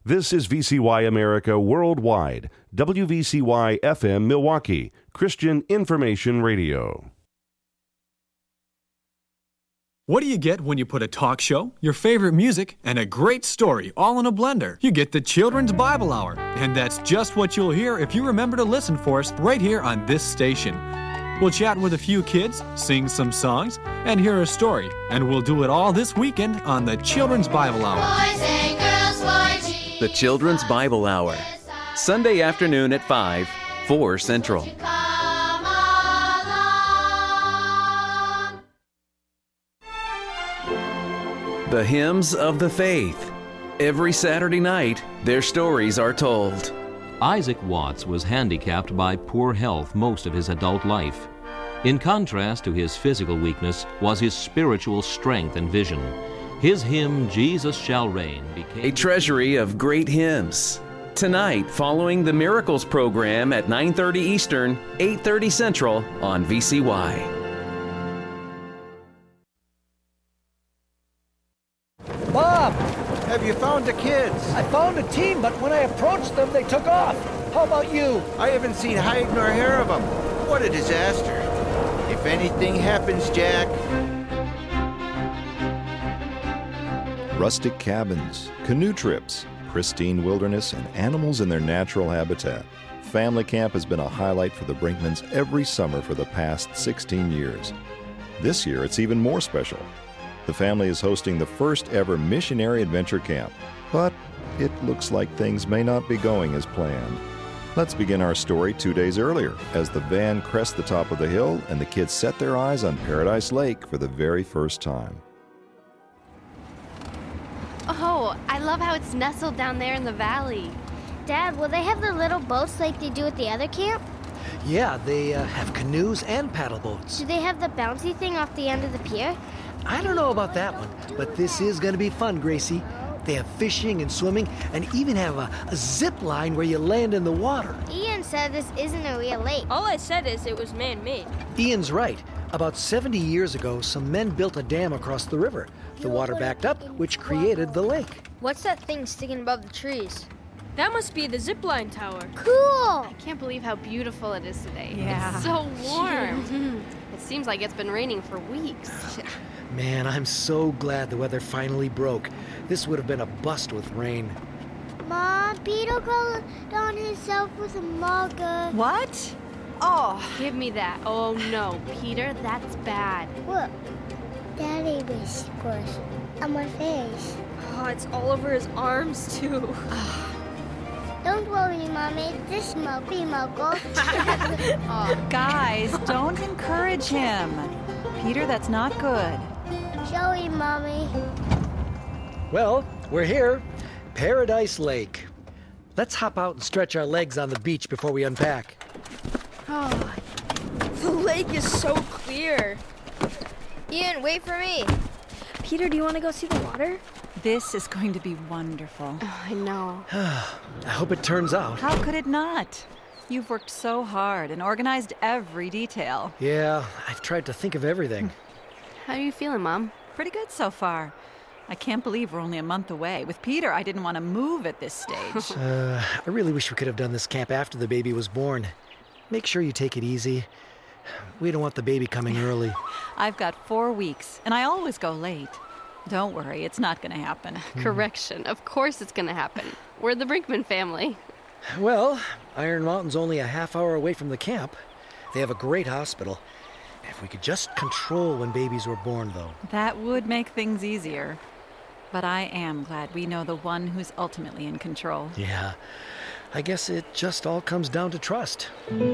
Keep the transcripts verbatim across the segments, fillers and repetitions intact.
This is V C Y America Worldwide, W V C Y F M Milwaukee, Christian Information Radio. What do you get when you put a talk show, your favorite music, and a great story all in a blender? You get the Children's Bible Hour, and that's just what you'll hear if you remember to listen for us right here on this station. We'll chat with a few kids, sing some songs, and hear a story, and we'll do it all this weekend on the Children's Bible Hour. Boys and girls for Jesus. The Children's Bible Hour, Sunday afternoon at five, four Central. Come along. The Hymns of the Faith. Every Saturday night, their stories are told. Isaac Watts was handicapped by poor health most of his adult life. In contrast to his physical weakness was his spiritual strength and vision. His hymn, Jesus Shall Reign, became A treasury of great hymns. Tonight, following the Miracles program at nine thirty Eastern, eight thirty Central on V C Y. Bob, Have you found the kids? I found a team, but when I approached them, they took off. How about you? I haven't seen hide nor hair of them. What a disaster. If anything happens, Jack... Rustic cabins, canoe trips, pristine wilderness, and animals in their natural habitat. Family Camp has been a highlight for the Brinkmans every summer for the past sixteen years. This year, it's even more special. The family is hosting the first ever missionary adventure camp, but it looks like things may not be going as planned. Let's begin our story two days earlier as the van crests the top of the hill and the kids set their eyes on Paradise Lake for the very first time. Oh, I love how it's nestled down there in the valley. Dad, will they have the little boats like they do at the other camp? Yeah, they uh, have canoes and paddle boats. Do they have the bouncy thing off the end of the pier? I don't know about that one, but this is going to be fun, Gracie. They have fishing and swimming and even have a, a zip line where you land in the water. Ian said this isn't a real lake. All I said is it was man-made. Ian's right. About seventy years ago, some men built a dam across the river. The water backed up, which created the lake. What's that thing sticking above the trees? That must be the zipline tower. Cool! I can't believe how beautiful it is today. Yeah. It's so warm. It seems like it's been raining for weeks. Man, I'm so glad the weather finally broke. This would have been a bust with rain. Mom, Peter called on himself with a mugger. What? Oh, give me that. Oh no, Peter, that's bad. Look, Daddy whispers on my face. Oh, it's all over his arms, too. Don't worry, Mommy. This won't be muggle. Oh. Guys, don't encourage him. Peter, that's not good. Sorry, Mommy. Well, we're here. Paradise Lake. Let's hop out and stretch our legs on the beach before we unpack. Oh, the lake is so clear. Ian, wait for me. Peter, do you want to go see the water? This is going to be wonderful. Oh, I know. I hope it turns out. How could it not? You've worked so hard and organized every detail. Yeah, I've tried to think of everything. How are you feeling, Mom? Pretty good so far. I can't believe we're only a month away. With Peter, I didn't want to move at this stage. uh, I really wish we could have done this camp after the baby was born. Make sure you take it easy. We don't want the baby coming early. I've got four weeks, and I always go late. Don't worry, it's not going to happen. Correction. Of course it's going to happen. We're the Brinkman family. Well, Iron Mountain's only a half hour away from the camp. They have a great hospital. If we could just control when babies were born, though. That would make things easier. But I am glad we know the one who's ultimately in control. Yeah, I guess it just all comes down to trust.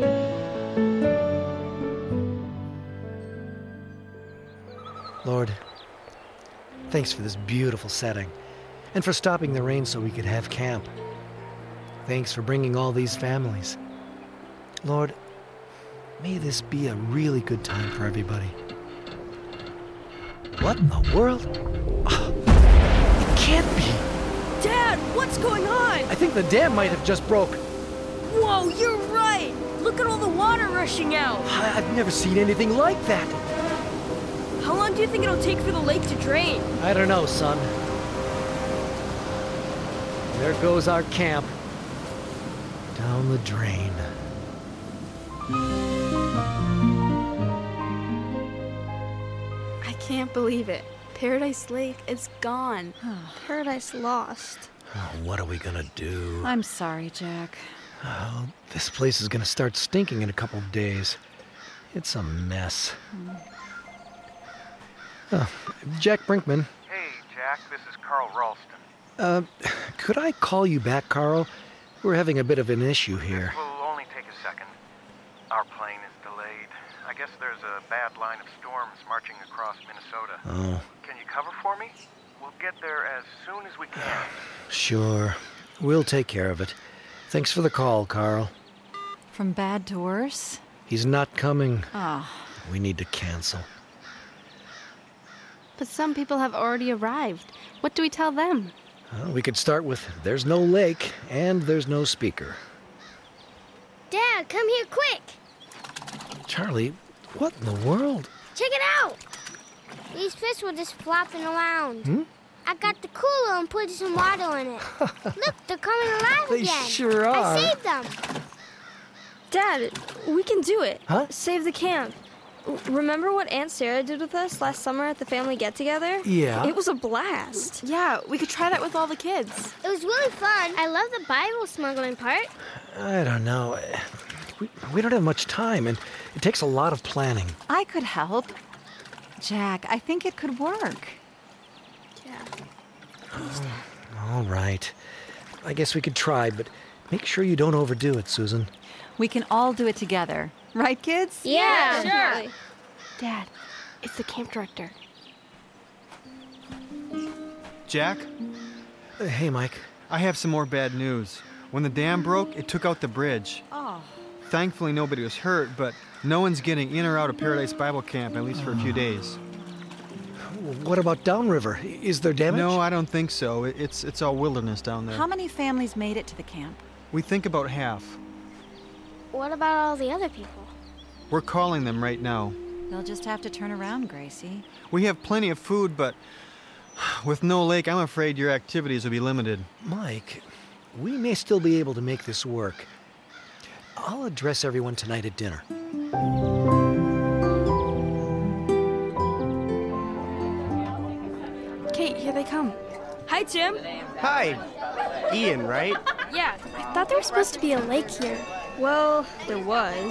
Lord, thanks for this beautiful setting, and for stopping the rain so we could have camp. Thanks for bringing all these families. Lord, may this be a really good time for everybody. What in the world? Oh, it can't be. Dad, what's going on? I think the dam might have just broke. Whoa, you're right. Look at all the water rushing out. I- I've never seen anything like that. How long do you think it'll take for the lake to drain? I don't know, son. There goes our camp. Down the drain. I can't believe it. Paradise Lake is gone. Paradise lost. Oh, what are we gonna do? I'm sorry, Jack. Oh, this place is gonna start stinking in a couple of days. It's a mess. Mm. Oh, Jack Brinkman. Hey, Jack, this is Carl Ralston. Uh, could I call you back, Carl? We're having a bit of an issue here. This will only take a second. Our plane is delayed. I guess there's a bad line of storms marching across Minnesota. Oh. Can you cover for me? We'll get there as soon as we can. Sure. We'll take care of it. Thanks for the call, Carl. From bad to worse? He's not coming. Ah. We need to cancel. But some people have already arrived. What do we tell them? Well, we could start with there's no lake and there's no speaker. Dad, come here quick. Charlie, what in the world? Check it out. These fish were just flopping around. Hmm? I got the cooler and put some water in it. Look, they're coming alive They again. sure I are. saved them. Dad, we can do it. Huh? Save the camp. W- Remember what Aunt Sarah did with us last summer at the family get-together? Yeah. It was a blast. Yeah, we could try that with all the kids. It was really fun. I love the Bible smuggling part. I don't know. We, we don't have much time, and it takes a lot of planning. I could help. Jack, I think it could work. All right. I guess we could try, but make sure you don't overdo it, Susan. We can all do it together. Right, kids? Yeah, sure. Dad, it's the camp director. Jack? Uh, hey, Mike. I have some more bad news. When the dam broke, it took out the bridge. Oh. Thankfully, nobody was hurt, but no one's getting in or out of Paradise Bible Camp, at least for a few days. What about downriver? Is there damage? No, I don't think so. It- It's, it's all wilderness down there. How many families made it to the camp? We think about half. What about all the other people? We're calling them right now. They'll just have to turn around, Gracie. We have plenty of food, but with no lake, I'm afraid your activities will be limited. Mike, we may still be able to make this work. I'll address everyone tonight at dinner. Kate, here they come. Hi, Tim. Hi. Ian, right? Yeah. I thought there was supposed to be a lake here. Well, there was.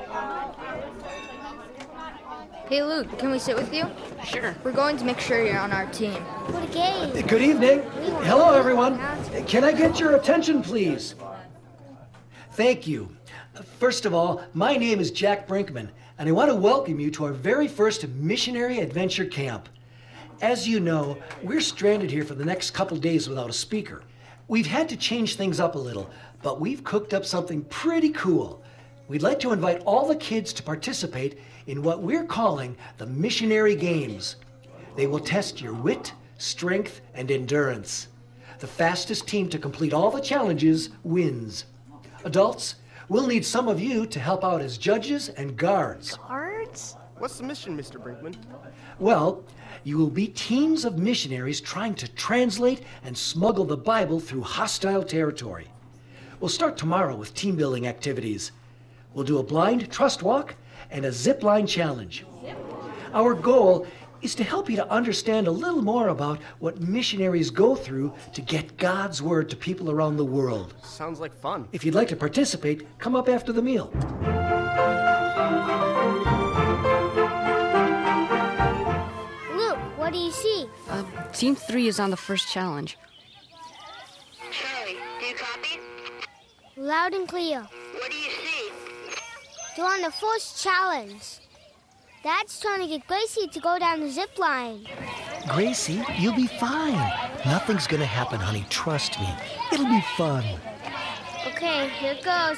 Hey, Luke, can we sit with you? Sure. We're going to make sure you're on our team. What a game. Good evening. Hello, everyone. Can I get your attention, please? Thank you. First of all, my name is Jack Brinkman, and I want to welcome you to our very first missionary adventure camp. As you know, we're stranded here for the next couple days without a speaker. We've had to change things up a little, but we've cooked up something pretty cool. We'd like to invite all the kids to participate in what we're calling the Missionary Games. They will test your wit, strength, and endurance. The fastest team to complete all the challenges wins. Adults, we'll need some of you to help out as judges and guards. Guards? What's the mission, Mister Brinkman? Well, you will be teams of missionaries trying to translate and smuggle the Bible through hostile territory. We'll start tomorrow with team building activities. We'll do a blind trust walk and a zip line challenge. Our goal is to help you to understand a little more about what missionaries go through to get God's word to people around the world. Sounds like fun. If you'd like to participate, come up after the meal. Luke, what do you see? Uh, team three is on the first challenge. Charlie, do you copy? Loud and clear. What do you see? They're on the first challenge. Dad's trying to get Gracie to go down the zip line. Gracie, you'll be fine. Nothing's gonna happen, honey. Trust me. It'll be fun. Okay, here it goes.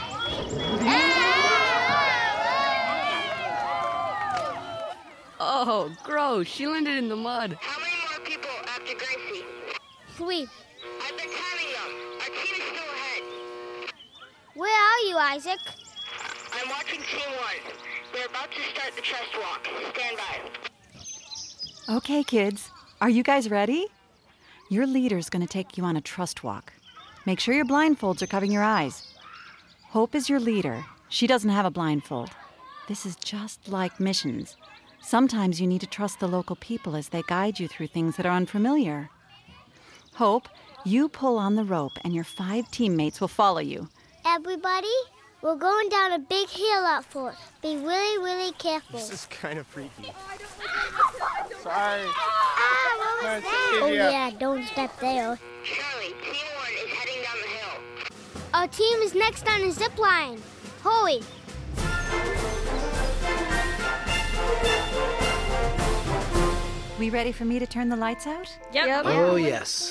Oh, gross. She landed in the mud. How many more people after Gracie? Three. I've been counting them. Our team is still ahead. Where are you, Isaac? I'm watching team one. They're about to start the trust walk. Stand by. Okay, kids. Are you guys ready? Your leader's going to take you on a trust walk. Make sure your blindfolds are covering your eyes. Hope is your leader. She doesn't have a blindfold. This is just like missions. Sometimes you need to trust the local people as they guide you through things that are unfamiliar. Hope, you pull on the rope and your five teammates will follow you. Everybody, we're going down a big hill out for it. Be really, really careful. This is kind of freaky. Sorry. Ah, what was that? Oh, yeah, don't step there. Charlie, Team one is heading down the hill. Our team is next on the zip line. Hurry. We ready for me to turn the lights out? Yep. Oh, yes.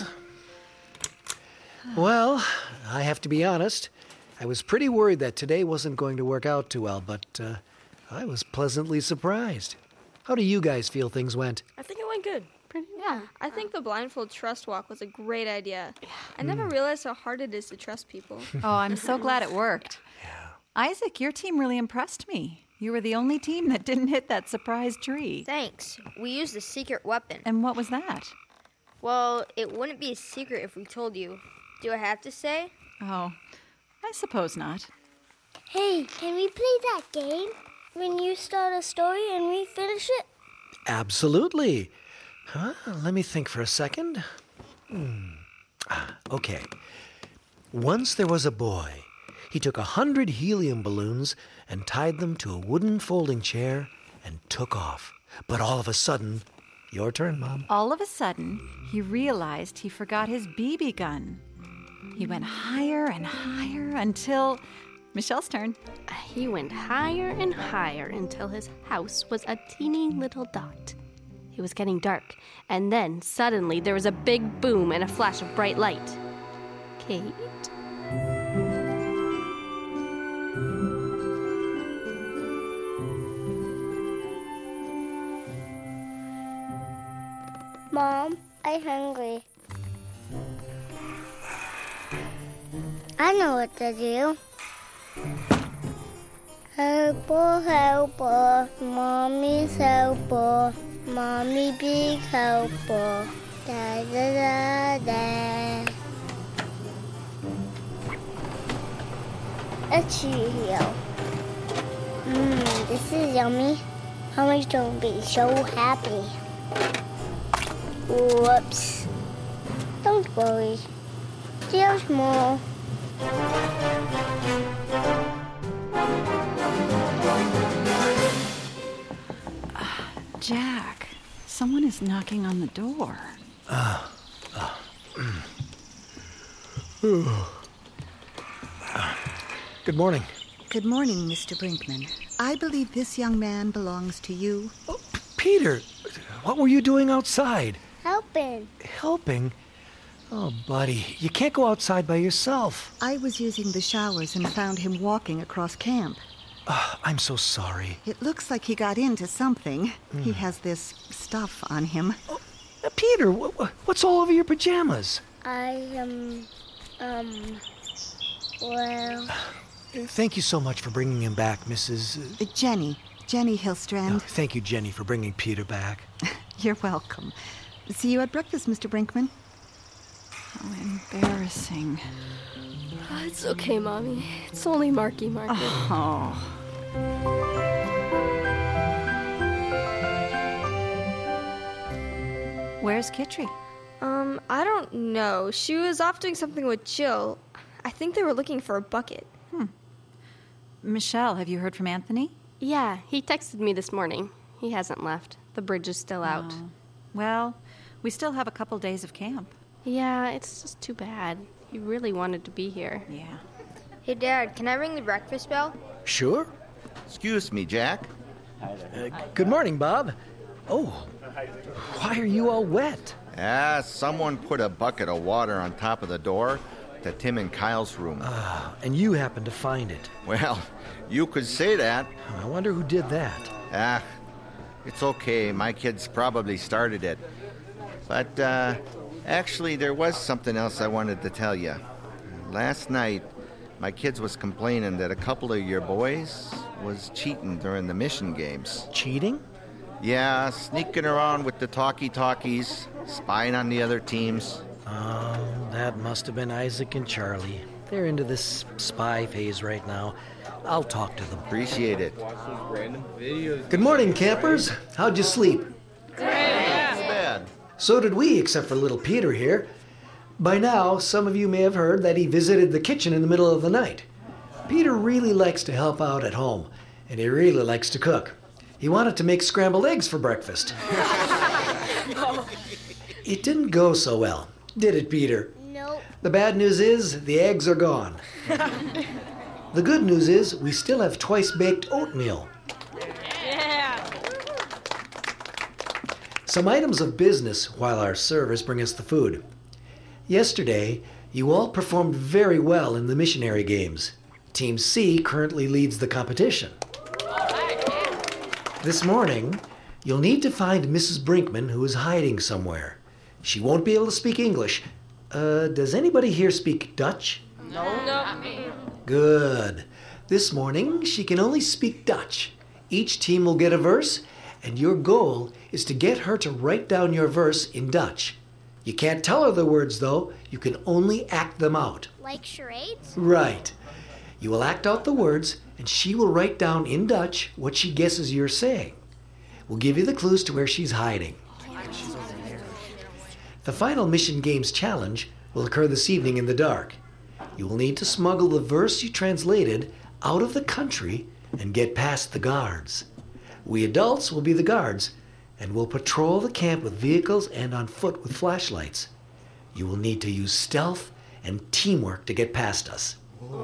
Well, I have to be honest. I was pretty worried that today wasn't going to work out too well, but uh, I was pleasantly surprised. How do you guys feel things went? I think it went good. Pretty Yeah, I think the blindfold trust walk was a great idea. I never realized how hard it is to trust people. Oh, I'm so glad it worked. Yeah. Isaac, your team really impressed me. You were the only team that didn't hit that surprise tree. Thanks. We used a secret weapon. And what was that? Well, it wouldn't be a secret if we told you. Do I have to say? Oh, I suppose not. Hey, can we play that game? When you start a story and we finish it? Absolutely. Huh? Let me think for a second. Hmm. Ah, okay. Once there was a boy. He took a hundred helium balloons and tied them to a wooden folding chair and took off. But all of a sudden, your turn, Mom. All of a sudden, he realized he forgot his B B gun. He went higher and higher until... Michelle's turn. He went higher and higher until his house was a teeny little dot. It was getting dark, and then suddenly there was a big boom and a flash of bright light. Kate? Mom, I'm hungry. I know what to do. Helper, helper, mommy's helper, mommy big helper, da da da da. A Cheerio. Mmm, this is yummy. Mommy's gonna be so happy. Whoops. Don't worry. There's more. Jack, someone is knocking on the door. Uh, uh, mm. Good morning. Good morning, Mister Brinkman. I believe this young man belongs to you. Oh, Peter, what were you doing outside? Helping. Helping? Oh, buddy, you can't go outside by yourself. I was using the showers and found him walking across camp. Uh, I'm so sorry. It looks like he got into something. Mm. He has this stuff on him. Oh, uh, Peter, wh- wh- what's all over your pajamas? I, um, um, well... Thank you so much for bringing him back, Missus Uh, Jenny. Jenny Hillstrand. Oh, thank you, Jenny, for bringing Peter back. You're welcome. See you at breakfast, Mister Brinkman. How embarrassing. Oh, it's okay, Mommy. It's only Marky Mark. Oh. Where's Kitri? Um, I don't know. She was off doing something with Jill. I think they were looking for a bucket. Hmm. Michelle, have you heard from Anthony? Yeah, he texted me this morning. He hasn't left. The bridge is still out. Oh. Well, we still have a couple days of camp. Yeah, it's just too bad. He really wanted to be here. Yeah. Hey, Dad, can I ring the breakfast bell? Sure. Excuse me, Jack. Uh, good morning, Bob. Oh, why are you all wet? Ah, someone put a bucket of water on top of the door to Tim and Kyle's room. Ah, and you happened to find it. Well, you could say that. I wonder who did that. Ah, it's okay. My kids probably started it. But, uh, actually, there was something else I wanted to tell you. Last night, my kids was complaining that a couple of your boys was cheating during the mission games. Cheating? Yeah, sneaking around with the talkie-talkies, spying on the other teams. Oh, that must have been Isaac and Charlie. They're into this spy phase right now. I'll talk to them. Appreciate it. Good morning, campers. How'd you sleep? Great. Not too bad. So did we, except for little Peter here. By now, some of you may have heard that he visited the kitchen in the middle of the night. Peter really likes to help out at home, and he really likes to cook. He wanted to make scrambled eggs for breakfast. It didn't go so well, did it, Peter? Nope. The bad news is the eggs are gone. The good news is we still have twice-baked oatmeal. Yeah. Some items of business while our servers bring us the food. Yesterday, you all performed very well in the missionary games. Team C currently leads the competition. This morning, you'll need to find Missus Brinkman, who is hiding somewhere. She won't be able to speak English. Uh, does anybody here speak Dutch? No. Not me. Good. This morning, she can only speak Dutch. Each team will get a verse, and your goal is to get her to write down your verse in Dutch. You can't tell her the words, though. You can only act them out. Like charades? Right. You will act out the words, and she will write down in Dutch what she guesses you're saying. We'll give you the clues to where she's hiding. The final Mission Games challenge will occur this evening in the dark. You will need to smuggle the verse you translated out of the country and get past the guards. We adults will be the guards, and will patrol the camp with vehicles and on foot with flashlights. You will need to use stealth and teamwork to get past us.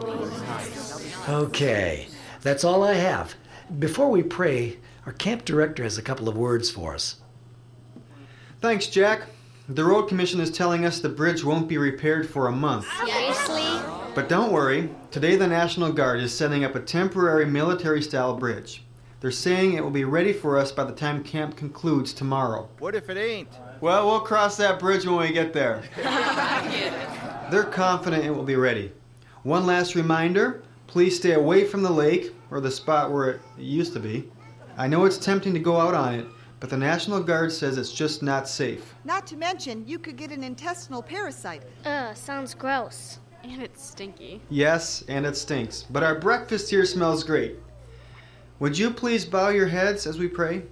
Okay, that's all I have. Before we pray, our camp director has a couple of words for us. Thanks, Jack. The road commission is telling us the bridge won't be repaired for a month. Seriously? But don't worry, today the National Guard is setting up a temporary military-style bridge. They're saying it will be ready for us by the time camp concludes tomorrow. What if it ain't? Well, we'll cross that bridge when we get there. They're confident it will be ready. One last reminder, please stay away from the lake, or the spot where it used to be. I know it's tempting to go out on it, but the National Guard says it's just not safe. Not to mention, you could get an intestinal parasite. Ugh, sounds gross. And it's stinky. Yes, and it stinks, but our breakfast here smells great. Would you please bow your heads as we pray?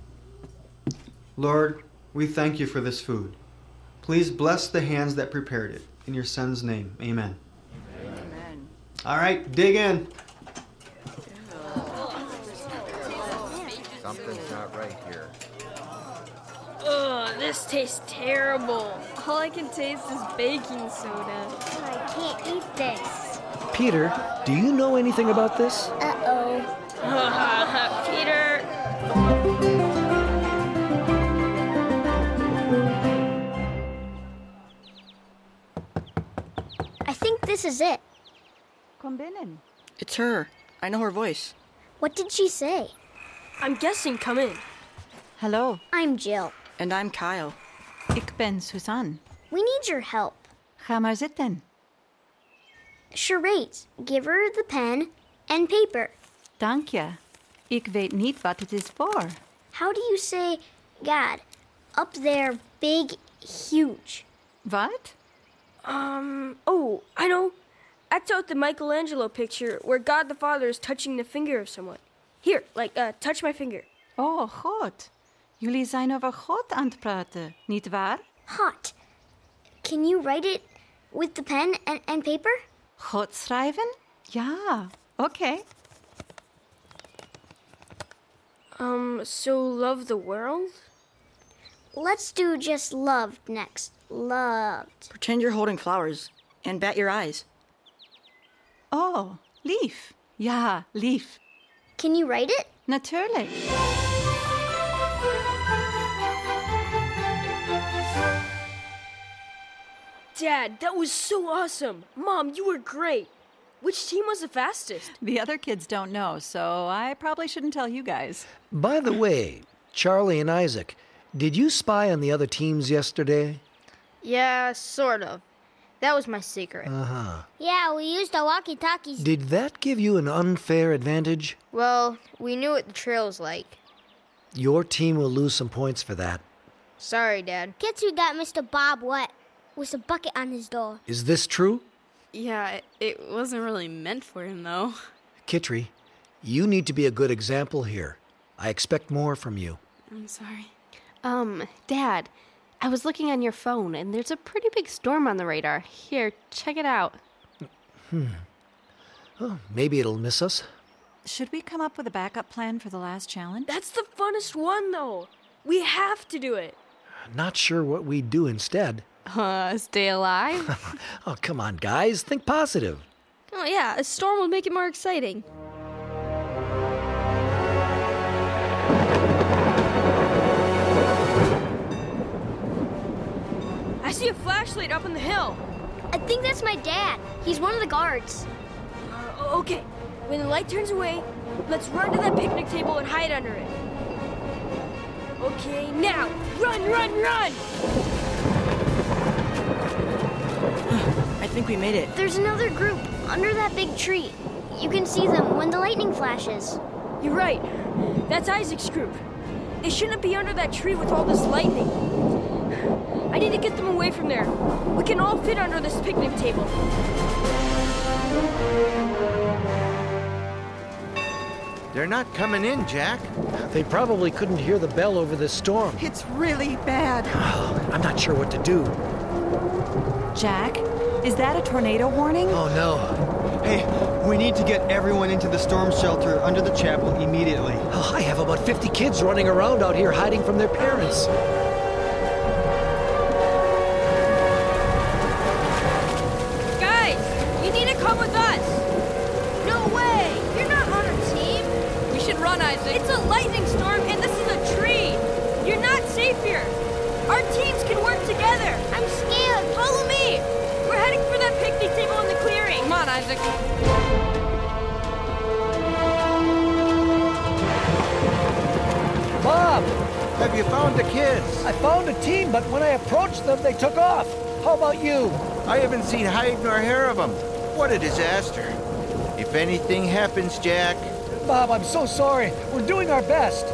Lord, we thank you for this food. Please bless the hands that prepared it. In your Son's name, amen. Amen. All right, dig in. Something's not right here. Ugh, this tastes terrible. All I can taste is baking soda. I can't eat this. Peter, do you know anything about this? Uh-oh. Peter. I think this is it. Kom binnen. It's her. I know her voice. What did she say? I'm guessing come in. Hello. I'm Jill. And I'm Kyle. Ik ben Suzanne. We need your help. Ga maar zitten. Charades. Give her the pen and paper. Dank je. Ik weet niet wat het is voor. How do you say God? Up there, big, huge. What? Um, oh, I know. Act out the Michelangelo picture where God the Father is touching the finger of someone. Here, like, uh, touch my finger. Oh, God. Jullie zijn over God aan het praten, niet waar? Hot. Can you write it with the pen and, and paper? God schrijven? Ja, okay. Um, so love the world? Let's do just loved next. Loved. Pretend you're holding flowers and bat your eyes. Oh, lief. Ja, lief. Can you write it? Natuurlijk. Dad, that was so awesome. Mom, you were great. Which team was the fastest? The other kids don't know, so I probably shouldn't tell you guys. By the way, Charlie and Isaac, did you spy on the other teams yesterday? Yeah, sort of. That was my secret. Uh-huh. Yeah, we used the walkie-talkies. Did that give you an unfair advantage? Well, we knew what the trail was like. Your team will lose some points for that. Sorry, Dad. Kids who got Mister Bob wet with a bucket on his door. Is this true? Yeah, it, it wasn't really meant for him, though. Kitri, you need to be a good example here. I expect more from you. I'm sorry. Um, Dad, I was looking on your phone, and there's a pretty big storm on the radar. Here, check it out. Hmm. Oh, maybe it'll miss us. Should we come up with a backup plan for the last challenge? That's the funnest one, though. We have to do it. Not sure what we'd do instead. Uh, stay alive? Oh, come on, guys. Think positive. Oh, yeah, a storm would make it more exciting. I see a flashlight up on the hill. I think that's my dad. He's one of the guards. Uh, okay, when the light turns away, let's run to that picnic table and hide under it. Okay, now, run, run, run! I think we made it. There's another group under that big tree. You can see them when the lightning flashes. You're right. That's Isaac's group. They shouldn't be under that tree with all this lightning. I need to get them away from there. We can all fit under this picnic table. They're not coming in, Jack. They probably couldn't hear the bell over this storm. It's really bad. I'm not sure what to do. Jack, is that a tornado warning? Oh, no. Hey, we need to get everyone into the storm shelter under the chapel immediately. Oh, I have about fifty kids running around out here hiding from their parents. Guys, you need to come with us. No way. You're not on our team. We should run, Isaac. It's a lightning storm, and this is a tree. You're not safe here. Our teams can work together. I'm scared. Follow me. We're heading for that picnic table in the clearing. Come on, Isaac. Bob! Have you found the kids? I found a team, but when I approached them, they took off. How about you? I haven't seen hide nor hair of them. What a disaster. If anything happens, Jack... Bob, I'm so sorry. We're doing our best.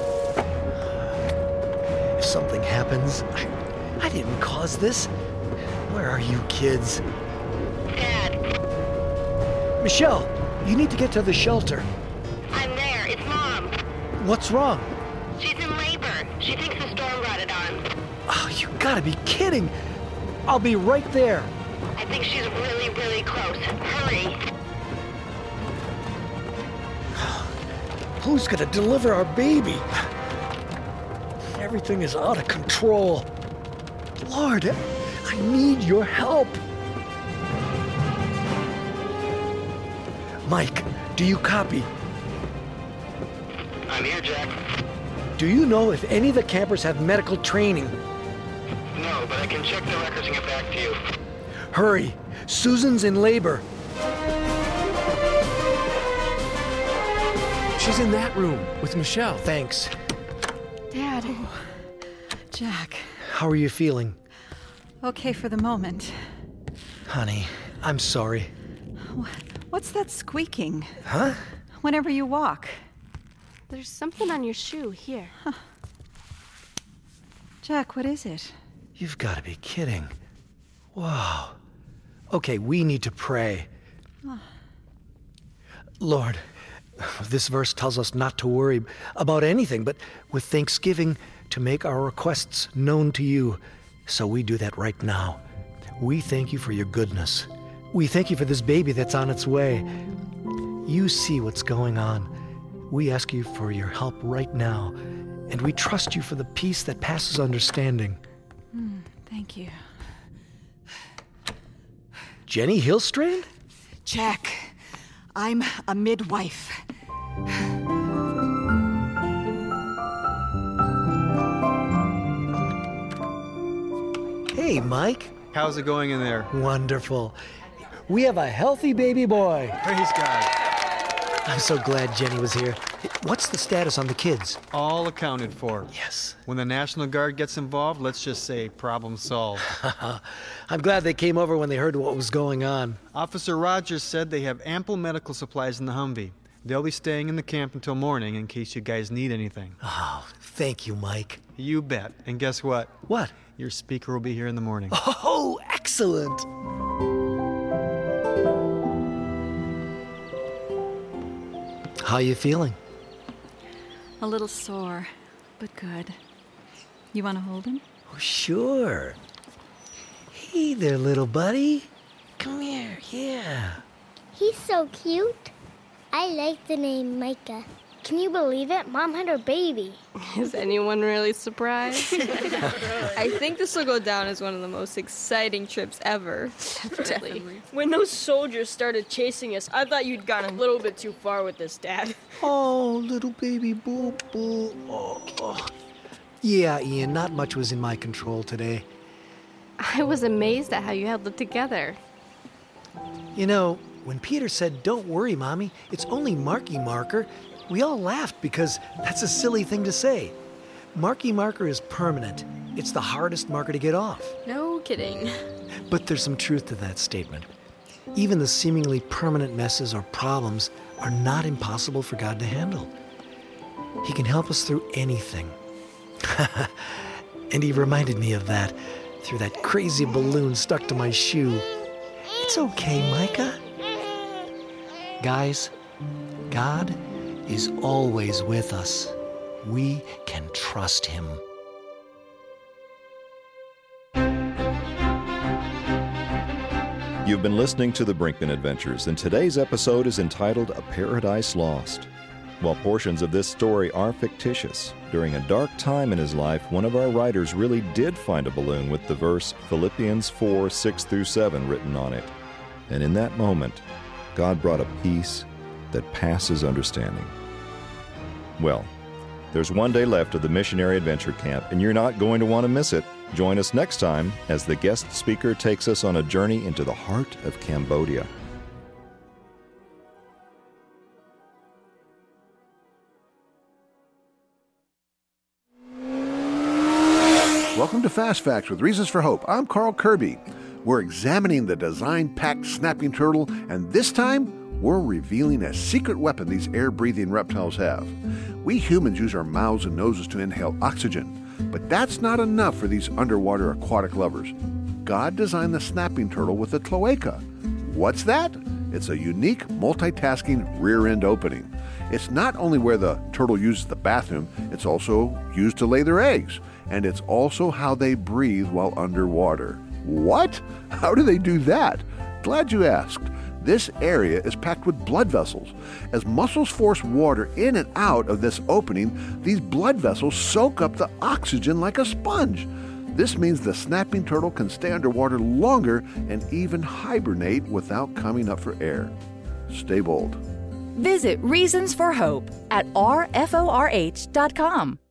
If something happens, I, I didn't cause this. Where are you kids? Dad. Michelle, you need to get to the shelter. I'm there. It's Mom. What's wrong? She's in labor. She thinks the storm brought it on. Oh, you gotta be kidding. I'll be right there. I think she's really, really close. Hurry. Who's gonna deliver our baby? Everything is out of control. Lord, I need your help. Mike, do you copy? I'm here, Jack. Do you know if any of the campers have medical training? No, but I can check the records and get back to you. Hurry. Susan's in labor. She's in that room with Michelle. Thanks. Dad. Jack. How are you feeling? Okay for the moment. Honey, I'm sorry. What's that squeaking? Huh? Whenever you walk. There's something on your shoe here. Huh. Jack, what is it? You've got to be kidding. Wow. Okay, we need to pray. Oh. Lord, this verse tells us not to worry about anything, but with thanksgiving to make our requests known to you. So we do that right now. We thank you for your goodness. We thank you for this baby that's on its way. You see what's going on. We ask you for your help right now, and we trust you for the peace that passes understanding. Mm, thank you. Jenny Hillstrand? Jack, I'm a midwife. Hey, Mike. How's it going in there? Wonderful. We have a healthy baby boy. Praise God. I'm so glad Jenny was here. What's the status on the kids? All accounted for. Yes. When the National Guard gets involved, let's just say problem solved. I'm glad they came over when they heard what was going on. Officer Rogers said they have ample medical supplies in the Humvee. They'll be staying in the camp until morning in case you guys need anything. Oh, thank you, Mike. You bet. And guess what? What? Your speaker will be here in the morning. Oh, excellent. How you feeling? A little sore, but good. You want to hold him? Oh, sure. Hey there, little buddy. Come here, yeah. He's so cute. I like the name Micah. Can you believe it? Mom had her baby. Is anyone really surprised? I think this will go down as one of the most exciting trips ever. Definitely. When those soldiers started chasing us, I thought you'd gone a little bit too far with this, Dad. Oh, little baby boo boo. Oh. Yeah, Ian, not much was in my control today. I was amazed at how you held it together. You know, when Peter said, "Don't worry, Mommy, it's only Marky Marker," we all laughed because that's a silly thing to say. Marky Marker is permanent. It's the hardest marker to get off. No kidding. But there's some truth to that statement. Even the seemingly permanent messes or problems are not impossible for God to handle. He can help us through anything. And he reminded me of that through that crazy balloon stuck to my shoe. It's okay, Micah. Guys, God is always with us. We can trust him. You've been listening to The Brinkman Adventures, and today's episode is entitled A Paradise Lost. While portions of this story are fictitious, during a dark time in his life, one of our writers really did find a balloon with the verse Philippians four, six through seven written on it. And in that moment, God brought a peace that passes understanding. Well, there's one day left of the Missionary Adventure Camp, and you're not going to want to miss it. Join us next time as the guest speaker takes us on a journey into the heart of Cambodia. Welcome to Fast Facts with Reasons for Hope. I'm Carl Kirby. We're examining the design-packed snapping turtle, and this time, we're revealing a secret weapon these air-breathing reptiles have. We humans use our mouths and noses to inhale oxygen, but that's not enough for these underwater aquatic lovers. God designed the snapping turtle with a cloaca. What's that? It's a unique, multitasking rear-end opening. It's not only where the turtle uses the bathroom, it's also used to lay their eggs, and it's also how they breathe while underwater. What? How do they do that? Glad you asked. This area is packed with blood vessels. As muscles force water in and out of this opening, these blood vessels soak up the oxygen like a sponge. This means the snapping turtle can stay underwater longer and even hibernate without coming up for air. Stay bold. Visit Reasons for Hope at R F O R H dot com.